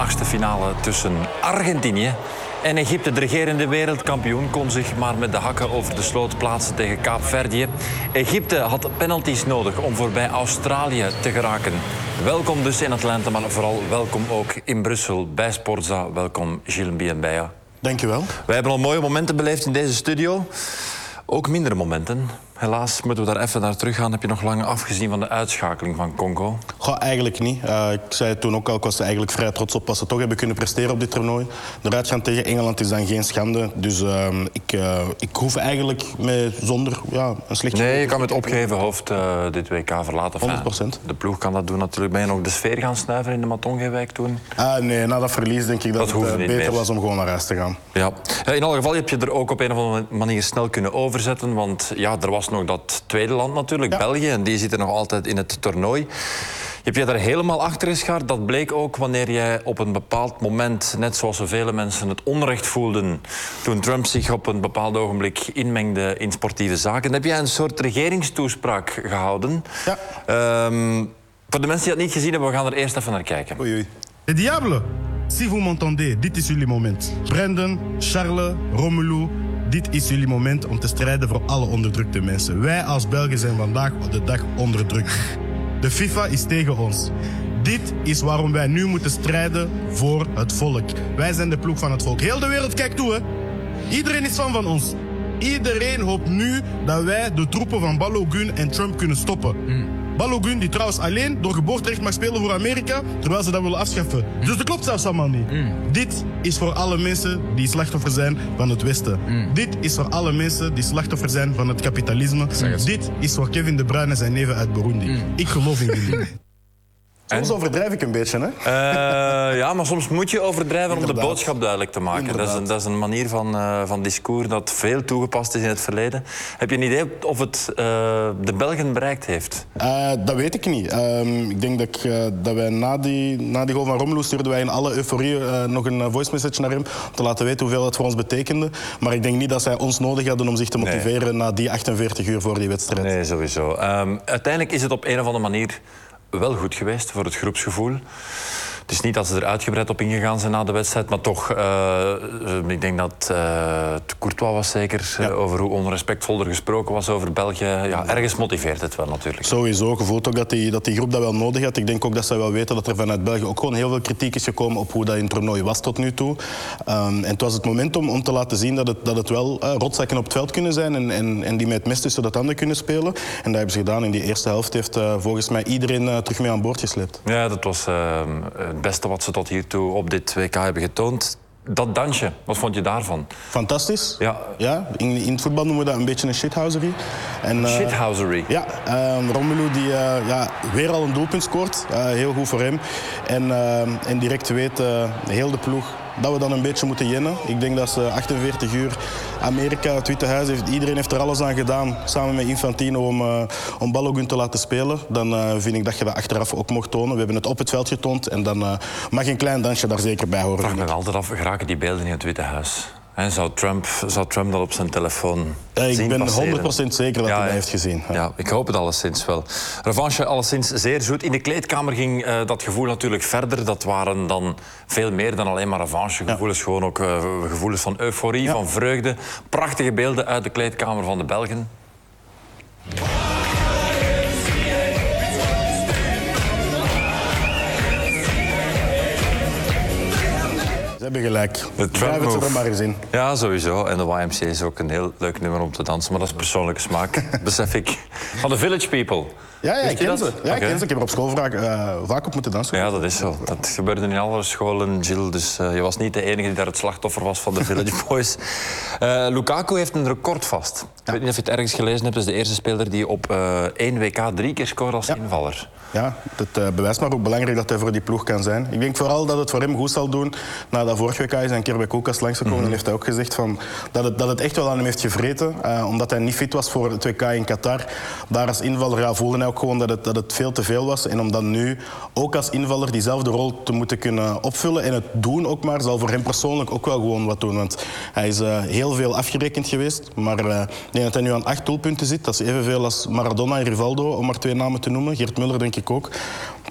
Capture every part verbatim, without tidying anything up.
achtste finale tussen Argentinië en Egypte. De regerende wereldkampioen kon zich maar met de hakken over de sloot plaatsen tegen Kaapverdië. Egypte had penalties nodig om voorbij Australië te geraken. Welkom dus in Atlanta, maar vooral welkom ook in Brussel bij Sportza. Welkom Gilles Mbiembeya. Dank je wel. Wij hebben al mooie momenten beleefd in deze studio. Ook mindere momenten. Helaas moeten we daar even naar terug gaan. Heb je nog lang afgezien van de uitschakeling van Congo? Goh, eigenlijk niet. Uh, ik zei het toen ook al, ik was er eigenlijk vrij trots op wat ze toch hebben kunnen presteren op dit toernooi. Eruit gaan tegen Engeland is dan geen schande. Dus uh, ik, uh, ik hoef eigenlijk mee zonder ja, een slecht... Nee, je kan met opgeheven hoofd uh, dit W K verlaten. honderd procent. De ploeg kan dat doen natuurlijk. Ben je nog de sfeer gaan snuiven in de Matongewijk toen? Uh, nee, na dat verlies denk ik dat, dat het uh, beter meer. was om gewoon naar huis te gaan. Ja. In alle geval heb je er ook op een of andere manier snel kunnen overzetten. Want ja, er was nog dat tweede land natuurlijk, ja. België. En die zitten nog altijd in het toernooi. Heb je daar helemaal achter geschaard? Dat bleek ook wanneer jij op een bepaald moment, net zoals vele mensen het onrecht voelden, toen Trump zich op een bepaald ogenblik inmengde in sportieve zaken, heb jij een soort regeringstoespraak gehouden. Ja. Um, voor de mensen die dat niet gezien hebben, we gaan er eerst even naar kijken. Oei, oei. Le diable, si vous m'entendez, dit is jullie moment. Brendan, Charles, Romelu, dit is jullie moment om te strijden voor alle onderdrukte mensen. Wij als Belgen zijn vandaag op de dag onderdrukt. De FIFA is tegen ons. Dit is waarom wij nu moeten strijden voor het volk. Wij zijn de ploeg van het volk. Heel de wereld kijkt toe, hè. Iedereen is fan van ons. Iedereen hoopt nu dat wij de troepen van Balogun en Trump kunnen stoppen. Mm. Balogun, die trouwens alleen door geboorterecht mag spelen voor Amerika, terwijl ze dat willen afschaffen. Mm. Dus dat klopt zelfs allemaal niet. Mm. Dit is voor alle mensen die slachtoffer zijn van het Westen. Mm. Dit is voor alle mensen die slachtoffer zijn van het kapitalisme. Dit is voor Kevin De Bruyne en zijn neven uit Burundi. Mm. Ik geloof in jullie. Soms overdrijf ik een beetje, hè? Uh, ja, maar soms moet je overdrijven Inderdaad. om de boodschap duidelijk te maken. Dat is, een, dat is een manier van, uh, van discours dat veel toegepast is in het verleden. Heb je een idee of het uh, de Belgen bereikt heeft? Uh, dat weet ik niet. Uh, ik denk dat, ik, uh, dat wij na die, na die goal van Romelu stuurden wij in alle euforie uh, nog een voice message naar hem om te laten weten hoeveel het voor ons betekende. Maar ik denk niet dat zij ons nodig hadden om zich te motiveren nee. na die achtenveertig uur voor die wedstrijd. Nee, sowieso. Um, uiteindelijk is het op een of andere manier wel goed geweest voor het groepsgevoel. Het is niet dat ze er uitgebreid op ingegaan zijn na de wedstrijd, maar toch, uh, ik denk dat uh, het Courtois was zeker, ja. uh, over hoe onrespectvol er gesproken was over België. Ja, ergens motiveert het wel natuurlijk. Sowieso, gevoeld ook dat die, dat die groep dat wel nodig had. Ik denk ook dat zij wel weten dat er vanuit België ook gewoon heel veel kritiek is gekomen op hoe dat in het toernooi was tot nu toe. Um, en het was het moment om, om te laten zien dat het, dat het wel uh, rotzakken op het veld kunnen zijn en, en, en die met het mes tussen de tanden kunnen spelen. En dat hebben ze gedaan. In die eerste helft heeft uh, volgens mij iedereen uh, terug mee aan boord gesleept. Ja, dat was Uh, het beste wat ze tot hiertoe op dit W K hebben getoond. Dat dansje, wat vond je daarvan? Fantastisch. Ja. Ja, in, in het voetbal noemen we dat een beetje een shithouserie. En, uh, shithouserie? Ja, uh, Romelu die uh, ja, weer al een doelpunt scoort. Uh, heel goed voor hem. En, uh, en direct weet uh, heel de ploeg dat we dan een beetje moeten jennen. Ik denk dat ze achtenveertig uur Amerika, het Witte Huis, heeft, iedereen heeft er alles aan gedaan, samen met Infantino, om, uh, om Balogun te laten spelen. Dan uh, vind ik dat je dat achteraf ook mocht tonen. We hebben het op het veld getoond en dan uh, mag een klein dansje daar zeker bij horen. Ik vraag me altijd af, geraken die beelden in het Witte Huis? He, zou, Trump, zou Trump dat op zijn telefoon uh, zien Ik ben passeren? honderd procent zeker dat ja, hij dat heeft gezien. Ja. ja, ik hoop het alleszins wel. Revanche alleszins zeer zoet. In de kleedkamer ging uh, dat gevoel natuurlijk verder. Dat waren dan veel meer dan alleen maar revanchegevoelens. Ja. Gewoon ook uh, gevoelens van euforie, ja. van vreugde. Prachtige beelden uit de kleedkamer van de Belgen. Ze hebben gelijk. Schrijf het er maar eens in. Ja, sowieso. En de Y M C A is ook een heel leuk nummer om te dansen. Maar dat is persoonlijke smaak, besef ik. Van de Village People. Ja, ja, ik ken dat? ze. Ja, okay. ik ken ze. Ik heb er op school vaak, uh, vaak op moeten dansen. Ja, dat is zo. Dat gebeurde in alle scholen, Gilles. Dus uh, je was niet de enige die daar het slachtoffer was van de Village Boys. Uh, Lukaku heeft een record vast. Ja. Ik weet niet of je het ergens gelezen hebt. Dat is de eerste speler die op uh, één W K drie keer scoort als ja. invaller. Ja, dat uh, bewijst maar hoe belangrijk dat hij voor die ploeg kan zijn. Ik denk vooral dat het voor hem goed zal doen. Nadat vorig W K is hij een keer bij Koelkast langsgekomen mm-hmm. en heeft hij ook gezegd van, dat, het, dat het echt wel aan hem heeft gevreten. Uh, omdat hij niet fit was voor het W K in Qatar. Daar als invaller ja, voelde hij ook gewoon dat het, dat het veel te veel was. En om dan nu ook als invaller diezelfde rol te moeten kunnen opvullen en het doen ook maar, zal voor hem persoonlijk ook wel gewoon wat doen. Want hij is uh, heel veel afgerekend geweest. Maar uh, ik denk dat hij nu aan acht doelpunten zit. Dat is evenveel als Maradona en Rivaldo, om maar twee namen te noemen. Geert Muller denk ik ook.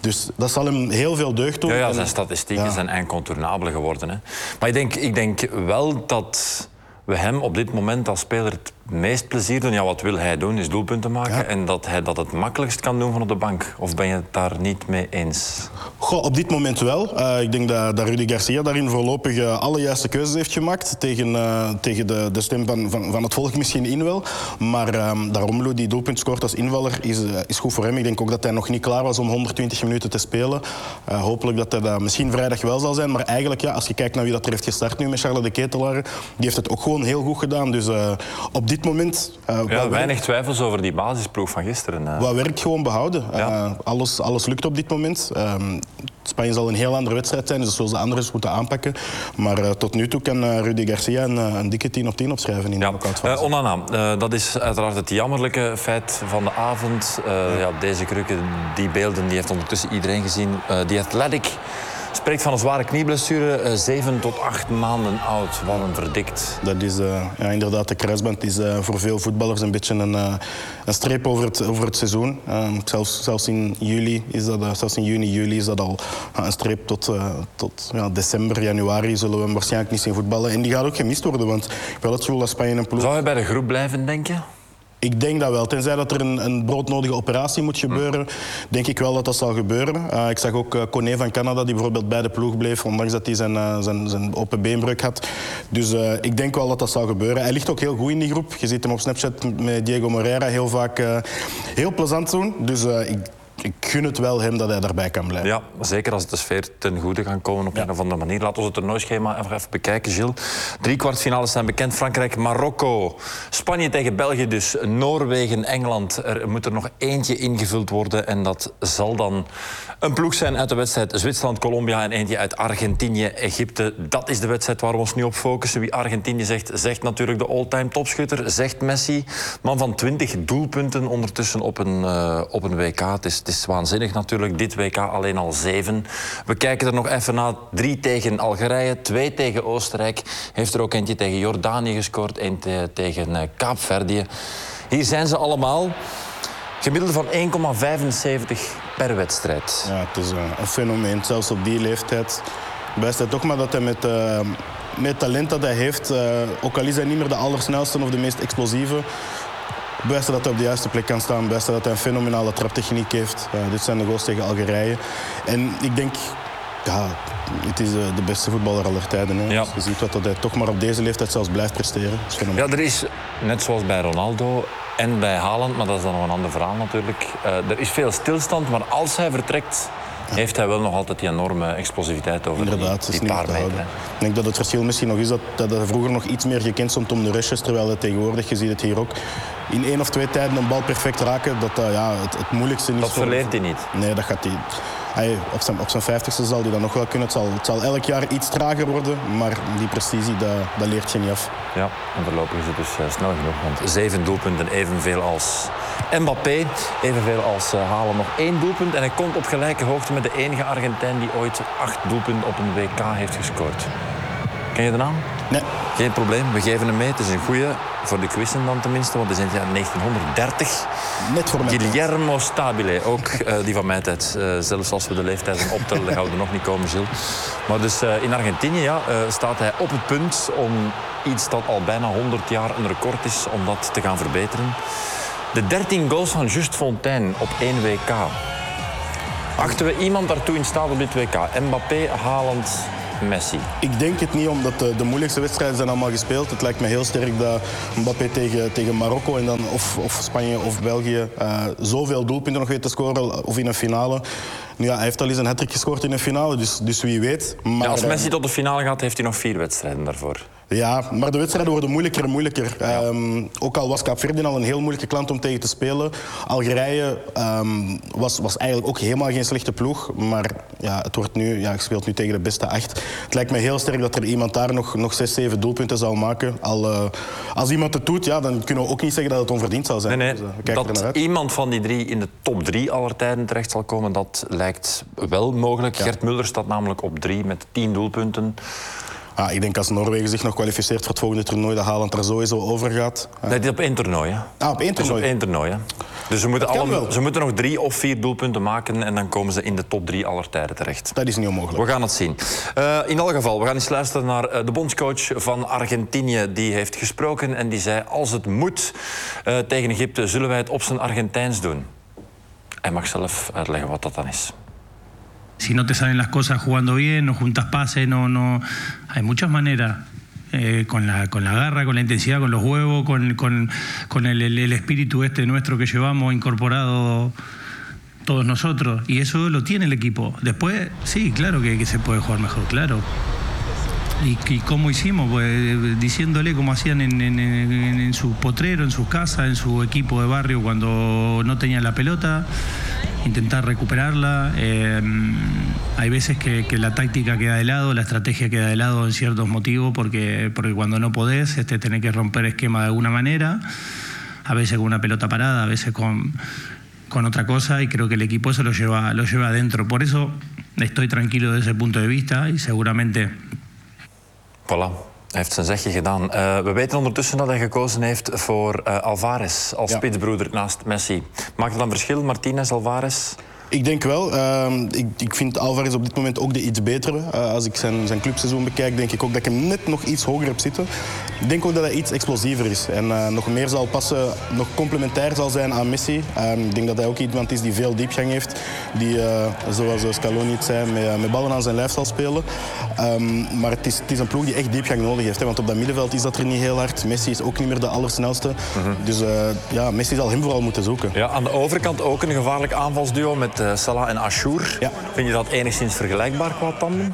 Dus dat zal hem heel veel deugd doen. Ja, ja, zijn statistieken ja. zijn incontournabel geworden. Hè. Maar ik denk, ik denk wel dat we hem op dit moment als speler het meest plezier doen. Ja, wat wil hij doen, is doelpunten maken. Ja. En dat hij dat het makkelijkst kan doen van op de bank. Of ben je het daar niet mee eens? Goh, op dit moment wel. Uh, ik denk dat, dat Rudy Garcia daarin voorlopig uh, alle juiste keuzes heeft gemaakt. Tegen, uh, tegen de, de stem van, van, van het volk misschien in wel. Maar uh, dat Romelu die doelpunt scoort als invaller is, uh, is goed voor hem. Ik denk ook dat hij nog niet klaar was om honderdtwintig minuten te spelen. Uh, hopelijk dat hij dat misschien vrijdag wel zal zijn. Maar eigenlijk, ja, als je kijkt naar wie dat er heeft gestart nu met Charles de Ketelaar, die heeft het ook gewoon heel goed gedaan. Dus uh, op dit moment... Uh, ja, weinig twijfels over die basisploeg van gisteren. Uh. Wat werkt gewoon behouden. Ja. Uh, alles, alles lukt op dit moment. Uh, Spanje zal een heel andere wedstrijd zijn, dus dat zullen de anderen eens moeten aanpakken. Maar uh, tot nu toe kan uh, Rudy Garcia een, uh, een dikke tien op tien opschrijven in ja. de knock-outfase. Uh, Onana, uh, dat is uiteraard het jammerlijke feit van de avond. Uh, ja. Ja, deze krukken, die beelden, die heeft ondertussen iedereen gezien. Uh, die Athletic spreekt van een zware knieblessure, uh, zeven tot acht maanden oud. Wat een verdikt. Dat is uh, ja, inderdaad, de kruisband is uh, voor veel voetballers een beetje een, uh, een streep over het, over het seizoen. Uh, zelfs, zelfs in juli is dat, uh, zelfs in juni, juli is dat al uh, een streep tot, uh, tot ja, december, januari zullen we hem waarschijnlijk niet zien voetballen. En die gaat ook gemist worden, want ik heb wel het gevoel dat Spanje een ploeg... Zou hij bij de groep blijven, denk je? Ik denk dat wel. Tenzij dat er een, een broodnodige operatie moet gebeuren, mm. denk ik wel dat dat zal gebeuren. Uh, ik zag ook uh, Koné van Canada, die bijvoorbeeld bij de ploeg bleef, ondanks dat hij zijn, uh, zijn, zijn open beenbreuk had. Dus uh, ik denk wel dat dat zal gebeuren. Hij ligt ook heel goed in die groep. Je ziet hem op Snapchat met Diego Moreira heel vaak uh, heel plezant doen. Dus uh, ik Ik gun het wel hem dat hij daarbij kan blijven. Ja, zeker als de sfeer ten goede gaan komen op ja. een of andere manier. Laten we het toernooischema even, even bekijken, Gilles. Drie kwartfinales zijn bekend. Frankrijk, Marokko, Spanje tegen België dus. Noorwegen, Engeland. Er moet er nog eentje ingevuld worden. En dat zal dan een ploeg zijn uit de wedstrijd Zwitserland, Colombia en eentje uit Argentinië, Egypte. Dat is de wedstrijd waar we ons nu op focussen. Wie Argentinië zegt, zegt natuurlijk de all-time topschutter. Zegt Messi. Man van twintig doelpunten ondertussen op een, uh, op een W K. Het is Het is waanzinnig natuurlijk, dit W K alleen al zeven. We kijken er nog even naar. Drie tegen Algerije, twee tegen Oostenrijk. Heeft er ook eentje tegen Jordanië gescoord, één te tegen Kaapverdië. Hier zijn ze allemaal. Gemiddelde van één komma vijfenzeventig per wedstrijd. Ja, het is een fenomeen, zelfs op die leeftijd. Best hij toch maar dat hij met, uh, met het talent dat hij heeft, uh, ook al is hij niet meer de allersnelste of de meest explosieve, bewijst dat hij op de juiste plek kan staan. Bewijst dat hij een fenomenale traptechniek heeft. Uh, dit zijn de goals tegen Algerije. En ik denk, ja, het is uh, de beste voetballer aller tijden. Hè. Ja. Dus je ziet wat dat hij toch maar op deze leeftijd zelfs blijft presteren. Ja, er is, net zoals bij Ronaldo en bij Haaland, maar dat is dan nog een ander verhaal natuurlijk. Uh, er is veel stilstand, maar als hij vertrekt, ja, heeft hij wel nog altijd die enorme explosiviteit over Inderdaad, die, die paar meter. Ik denk dat het verschil misschien nog is dat, dat hij vroeger nog iets meer gekend stond om de rushes, terwijl hij tegenwoordig, je ziet het hier ook, in één of twee tijden een bal perfect raken, dat uh, ja, het, het moeilijkste is. Dat verleert hij niet. Nee, dat gaat hij. Hij, op zijn, op zijn vijftigste zal hij dat nog wel kunnen. Het zal, het zal elk jaar iets trager worden, maar die precisie, dat, dat leert je niet af. Ja, en voorlopig is het dus uh, snel genoeg. Want zeven doelpunten, evenveel als Mbappé, evenveel als uh, Haaland. Nog één doelpunt en hij komt op gelijke hoogte met de enige Argentijn die ooit acht doelpunten op een W K heeft gescoord. Ken je de naam? Nee. Geen probleem, we geven hem mee. Het is een goeie, voor de quizzen dan tenminste, want het is in het jaar negentienhonderddertig. Net voor mij. Guillermo Stabile, ook uh, die van mijn tijd. Uh, zelfs als we de leeftijden optellen, dan gaan we er nog niet komen, Gilles. Maar dus uh, in Argentinië ja, uh, staat hij op het punt om iets dat al bijna honderd jaar een record is, om dat te gaan verbeteren. De dertien goals van Just Fontaine op één W K. Achten we iemand daartoe in staat op dit W K? Mbappé, Haaland, Messi. Ik denk het niet, omdat de, de moeilijkste wedstrijden zijn allemaal gespeeld. Het lijkt me heel sterk dat Mbappé tegen, tegen Marokko en dan of, of Spanje of België uh, zoveel doelpunten nog weet te scoren, of in een finale. Nu, ja, hij heeft al eens een hat-trick gescoord in een finale, dus, dus wie weet. Maar, ja, als Messi tot de finale gaat, heeft hij nog vier wedstrijden daarvoor. Ja, maar de wedstrijden worden moeilijker en moeilijker. Ja. Um, ook al was Kaapverdië al een heel moeilijke klant om tegen te spelen. Algerije um, was, was eigenlijk ook helemaal geen slechte ploeg. Maar ja, het wordt nu, ja, ik speelt nu tegen de beste acht. Het lijkt me heel sterk dat er iemand daar nog, nog zes, zeven doelpunten zal maken. Al, uh, als iemand het doet, ja, dan kunnen we ook niet zeggen dat het onverdiend zal zijn. Nee, nee. Dus, uh, dat iemand van die drie in de top drie aller tijden terecht zal komen, dat lijkt wel mogelijk. Ja. Gert Muller staat namelijk op drie met tien doelpunten. Ah, ik denk als Noorwegen zich nog kwalificeert voor het volgende toernooi, dat Haaland er sowieso over gaat. Nee, dit is op één toernooi. Hè? Ah, op één toernooi? Dus op één toernooi, hè? Dus ze moeten, alle, ze moeten nog drie of vier doelpunten maken en dan komen ze in de top drie aller tijden terecht. Dat is niet onmogelijk. We gaan het zien. Uh, in elk geval, we gaan eens luisteren naar uh, de bondscoach van Argentinië. Die heeft gesproken en die zei, als het moet uh, tegen Egypte, zullen wij het op zijn Argentijns doen. Hij mag zelf uitleggen wat dat dan is. Si no te salen las cosas jugando bien, no juntas pases, no, no... Hay muchas maneras. Eh, con, la, con la garra, con la intensidad, con los huevos, con, con, con el, el, el espíritu este nuestro que llevamos incorporado todos nosotros. Y eso lo tiene el equipo. Después, sí, claro que, que se puede jugar mejor, claro. ¿Y, y cómo hicimos? Pues diciéndole como hacían en, en, en, en su potrero, en sus casas, en su equipo de barrio cuando no tenían la pelota, intentar recuperarla. Eh, hay veces que, que la táctica queda de lado, la estrategia queda de lado en ciertos motivos, porque, porque cuando no podés este, tenés que romper esquema de alguna manera, a veces con una pelota parada, a veces con, con otra cosa, y creo que el equipo eso lo lleva, lo lleva adentro. Por eso estoy tranquilo desde ese punto de vista y seguramente... Voilà. Hij heeft zijn zegje gedaan. Uh, we weten ondertussen dat hij gekozen heeft voor uh, Alvarez als ja. spitsbroeder naast Messi. Maakt het dan verschil, Martinez, Alvarez? Ik denk wel. Uh, ik, ik vind Alvarez op dit moment ook de iets betere. Uh, als ik zijn, zijn clubseizoen bekijk, denk ik ook dat ik hem net nog iets hoger heb zitten. Ik denk ook dat hij iets explosiever is. En uh, nog meer zal passen, nog complementair zal zijn aan Messi. Uh, ik denk dat hij ook iemand is die veel diepgang heeft. Die, uh, zoals Scaloni het zei, met, uh, met ballen aan zijn lijf zal spelen. Um, maar het is, het is een ploeg die echt diepgang nodig heeft. Hè, want op dat middenveld is dat er niet heel hard. Messi is ook niet meer de allersnelste. Mm-hmm. Dus uh, ja, Messi zal hem vooral moeten zoeken. Ja, aan de overkant ook een gevaarlijk aanvalsduo met uh, Salah en Achour. Ja. Vind je dat enigszins vergelijkbaar qua tandem?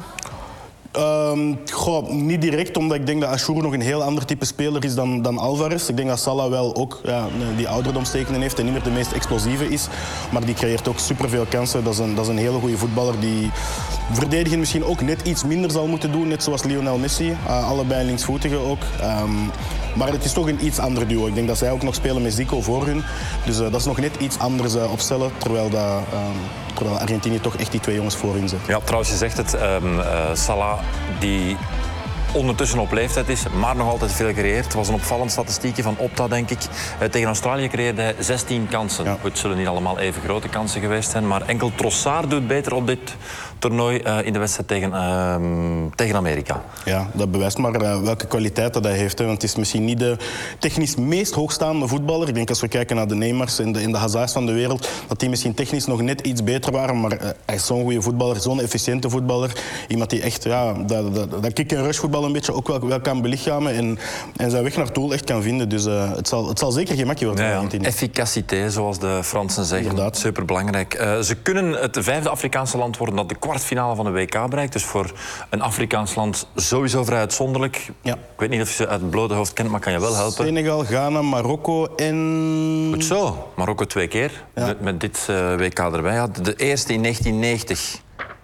Um, goh, niet direct, omdat ik denk dat Achour nog een heel ander type speler is dan, dan Alvarez. Ik denk dat Salah wel ook ja, die ouderdomstekenen heeft en niet meer de meest explosieve is. Maar die creëert ook superveel kansen. Dat is een, dat is een hele goede voetballer die verdedigen misschien ook net iets minder zal moeten doen. Net zoals Lionel Messi. Uh, allebei linksvoetige ook. Um, maar het is toch een iets ander duo. Ik denk dat zij ook nog spelen met Zico voor hun. Dus uh, dat is nog net iets anders uh, opstellen. Terwijl, dat, um, terwijl Argentinië toch echt die twee jongens voor hun zet. Ja, trouwens, je zegt het. Um, uh, Salah die ondertussen op leeftijd is, maar nog altijd veel creëert. Het was een opvallend statistiekje van Opta, denk ik. Uh, tegen Australië creëerde hij zestien kansen. Ja. Het zullen niet allemaal even grote kansen geweest zijn, maar enkel Trossard doet beter op dit toernooi uh, in de wedstrijd tegen, uh, tegen Amerika. Ja, dat bewijst maar uh, welke kwaliteit dat hij heeft. Hè. Want het is misschien niet de technisch meest hoogstaande voetballer. Ik denk als we kijken naar de Neymars en de, en de Hazards van de wereld, dat die misschien technisch nog net iets beter waren. Maar uh, hij is zo'n goede voetballer, zo'n efficiënte voetballer. Iemand die echt, ja, dat, dat, dat kick-and-rush voetbal een beetje ook wel, wel kan belichamen en, en zijn weg naar het doel echt kan vinden. Dus uh, het, zal, het zal zeker geen makje worden. Ja, ja. Efficacité, zoals de Fransen zeggen. Inderdaad. Superbelangrijk. Uh, ze kunnen het vijfde Afrikaanse land worden dat de kwartfinale van de W K bereikt. Dus voor een Afrikaans land sowieso vrij uitzonderlijk. Ja. Ik weet niet of je ze uit het blote hoofd kent, maar kan je wel helpen. Senegal, Ghana, Marokko en... Goed zo. Marokko twee keer. Ja. Met, met dit uh, W K erbij. Ja, de eerste in negentien negentig.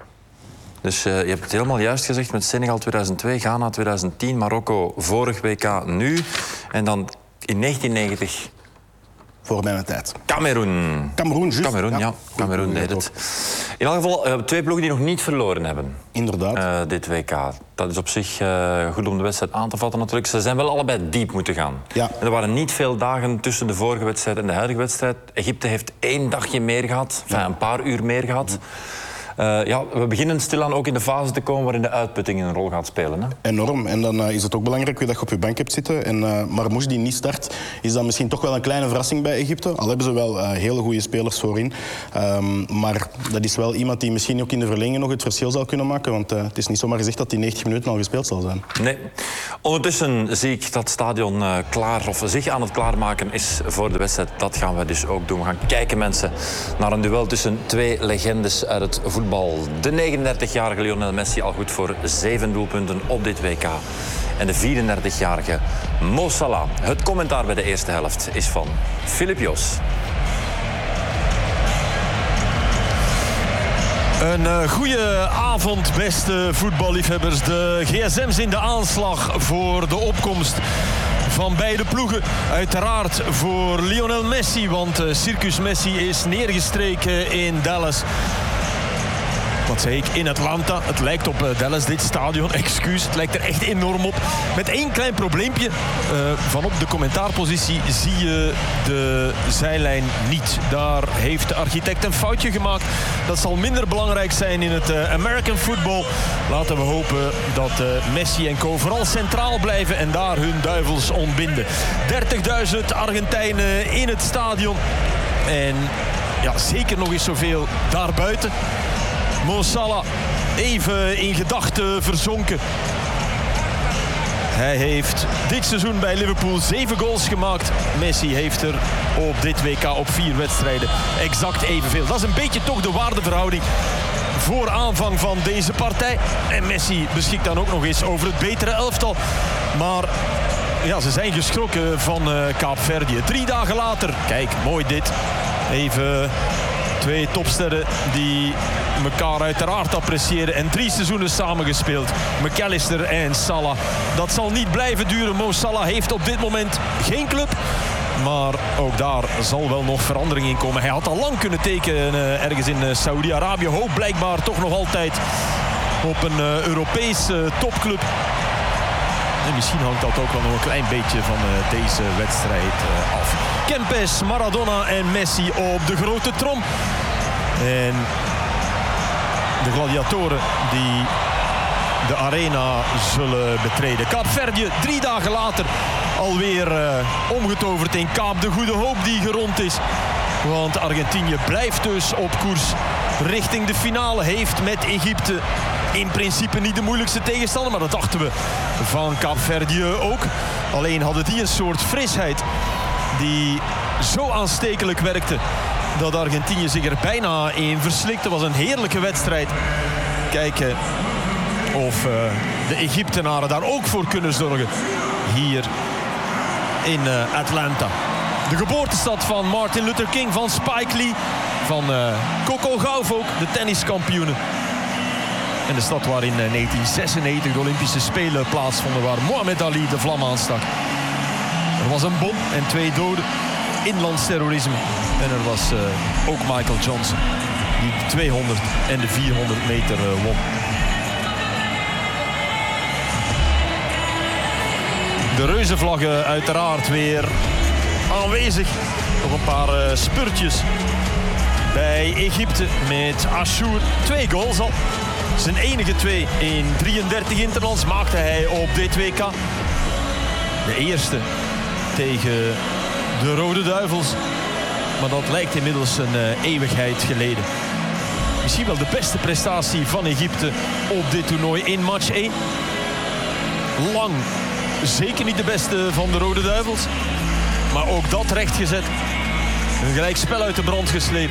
Dus uh, je hebt het helemaal juist gezegd met Senegal tweeduizend twee, Ghana tweeduizend tien, Marokko vorig W K nu. En dan in negentien negentig... Voor mijn tijd. Cameroen. Cameroen, juist. Cameroen, ja. ja. Cameroen deed het. In elk geval uh, twee ploegen die nog niet verloren hebben. Inderdaad. Uh, dit W K. Dat is op zich uh, goed om de wedstrijd aan te vatten natuurlijk. Ze zijn wel allebei diep moeten gaan. Ja. En er waren niet veel dagen tussen de vorige wedstrijd en de huidige wedstrijd. Egypte heeft één dagje meer gehad. Enfin, een paar uur meer gehad. Ja. Uh, ja, we beginnen stilaan ook in de fase te komen waarin de uitputting een rol gaat spelen. Hè? Enorm. En dan uh, is het ook belangrijk dat je op je bank hebt zitten. En uh, Marmoush die niet start, is dan misschien toch wel een kleine verrassing bij Egypte. Al hebben ze wel uh, hele goede spelers voorin. Um, maar dat is wel iemand die misschien ook in de verlenging nog het verschil zal kunnen maken. Want uh, het is niet zomaar gezegd dat die negentig minuten al gespeeld zal zijn. Nee. Ondertussen zie ik dat het stadion uh, klaar, of zich aan het klaarmaken is voor de wedstrijd. Dat gaan we dus ook doen. We gaan kijken, mensen, naar een duel tussen twee legendes uit het voetbal. De negenendertigjarige Lionel Messi al goed voor zeven doelpunten op dit W K. En de vierendertigjarige Mo Salah. Het commentaar bij de eerste helft is van Filip Joos. Een uh, goede avond, beste voetballiefhebbers. De G S M's in de aanslag voor de opkomst van beide ploegen. Uiteraard voor Lionel Messi, want uh, Circus Messi is neergestreken in Dallas. Wat zei ik? In Atlanta. Het lijkt op uh, Dallas, dit stadion. Excuus, het lijkt er echt enorm op. Met één klein probleempje. Uh, van op de commentaarpositie zie je de zijlijn niet. Daar heeft de architect een foutje gemaakt. Dat zal minder belangrijk zijn in het uh, American football. Laten we hopen dat uh, Messi en co vooral centraal blijven en daar hun duivels ontbinden. dertigduizend Argentijnen in het stadion. En ja, zeker nog eens zoveel daarbuiten. Mo Salah even in gedachten verzonken. Hij heeft dit seizoen bij Liverpool zeven goals gemaakt. Messi heeft er op dit W K op vier wedstrijden exact evenveel. Dat is een beetje toch de waardeverhouding voor aanvang van deze partij. En Messi beschikt dan ook nog eens over het betere elftal. Maar ja, ze zijn geschrokken van uh, Kaapverdië. Drie dagen later, kijk, mooi dit. Even twee topsterren die elkaar uiteraard appreciëren en drie seizoenen samengespeeld. McAllister en Salah. Dat zal niet blijven duren. Mo Salah heeft op dit moment geen club. Maar ook daar zal wel nog verandering in komen. Hij had al lang kunnen tekenen uh, ergens in uh, Saoedi-Arabië. Hoopt blijkbaar toch nog altijd op een uh, Europese uh, topclub. En misschien hangt dat ook wel nog een klein beetje van uh, deze wedstrijd uh, af. Kempes, Maradona en Messi op de grote trom. En de gladiatoren die de arena zullen betreden. Kaapverdië, drie dagen later alweer uh, omgetoverd in Kaap de Goede Hoop die gerond is. Want Argentinië blijft dus op koers richting de finale. Heeft met Egypte in principe niet de moeilijkste tegenstander. Maar dat dachten we van Kaapverdië ook. Alleen hadden die een soort frisheid die zo aanstekelijk werkte dat Argentinië zich er bijna in verslikte. Het was een heerlijke wedstrijd. Kijken of uh, de Egyptenaren daar ook voor kunnen zorgen. Hier in uh, Atlanta. De geboortestad van Martin Luther King, van Spike Lee, van uh, Coco Gauff ook, de tenniskampioenen. En de stad waar in uh, negentien zesennegentig de Olympische Spelen plaatsvonden, waar Muhammad Ali de vlam aanstak. Er was een bom en twee doden. Inlands terrorisme. En er was uh, ook Michael Johnson, die de tweehonderd en de vierhonderd meter uh, won. De reuzenvlaggen uiteraard weer aanwezig. Nog een paar uh, spurtjes bij Egypte met Ashour. Twee goals al. Zijn enige twee in drieëndertig interlands maakte hij op dit W K. De eerste tegen de Rode Duivels. Maar dat lijkt inmiddels een uh, eeuwigheid geleden. Misschien wel de beste prestatie van Egypte op dit toernooi in match één. Lang zeker niet de beste van de Rode Duivels. Maar ook dat rechtgezet. Een gelijkspel uit de brand gesleept.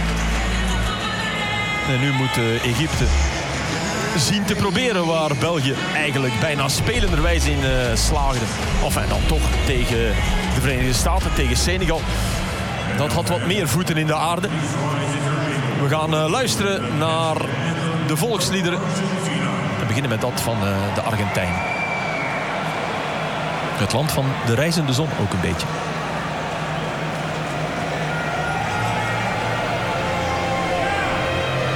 En nu moet uh, Egypte zien te proberen waar België eigenlijk bijna spelenderwijs in uh, slaagde. Of en dan toch tegen de Verenigde Staten, tegen Senegal. Dat had wat meer voeten in de aarde. We gaan uh, luisteren naar de volksliederen. We beginnen met dat van uh, de Argentijn. Het land van de rijzende zon ook een beetje.